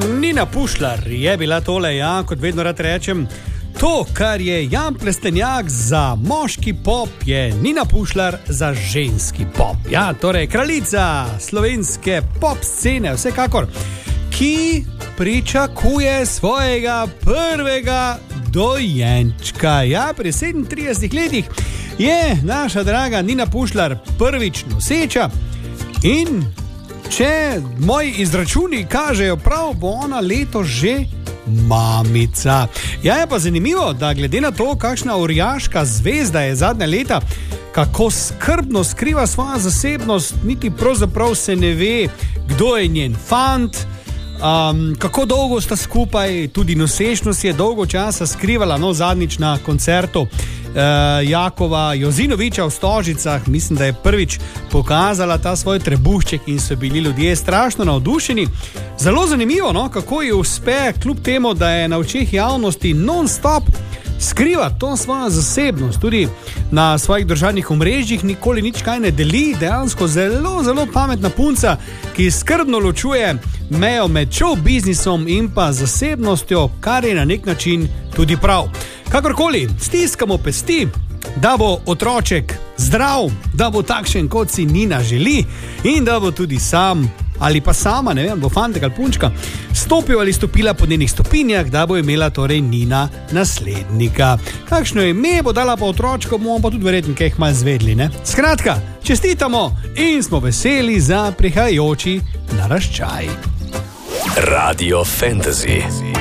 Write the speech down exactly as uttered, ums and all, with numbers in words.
Nina Pušlar je bila tole, ja, kot vedno rad rečem. To, kar je Jan Plestenjak za moški pop, je Nina Pušlar za ženski pop. Ja, torej kraljica slovenske pop scene, vsekakor, ki pričakuje svojega prvega dojenčka. Ja, pri sedemintridesetih letih je naša draga Nina Pušlar prvič noseča in če moji izračuni kažejo prav, bo ona letos že mamica. Ja, je pa zanimivo, da glede na to, kakšna orjaška zvezda je zadnja leta, kako skrbno skriva svojo zasebnost, niti pravzaprav se ne ve, kdo je njen fant, um, kako dolgo sta skupaj, tudi nosečnost je dolgo časa skrivala, no zadnjič na koncertu uh, Jakova Jozinoviča v Stožicah, mislim, da je prvič pokazala ta svoj trebušček in so bili ljudje strašno navdušeni. Zelo zanimivo, no, kako ji uspe, kljub temu, da je na očeh javnosti non-stop skriva to svojo zasebnost, tudi na svojih družbenih omrežjih nikoli nič kaj ne deli, dejansko zelo, zelo pametna punca, ki skrbno ločuje mejo med show biznisom in pa zasebnostjo, kar je na nek način tudi prav. Kakorkoli, stiskamo pesti, da bo otroček zdrav, da bo takšen, kot si Nina želi in da bo tudi sam ali pa sama, ne vem, bo fantek ali punčka, stopil ali stopila po njenih stopinjah, da bo imela torej Nina naslednika. Kakšno ime bo dala pa otročko, bomo pa tudi verjetno kaj malo zvedli, ne? Skratka, čestitamo in smo veseli za prihajajoči naraščaj. Radio Fantasy.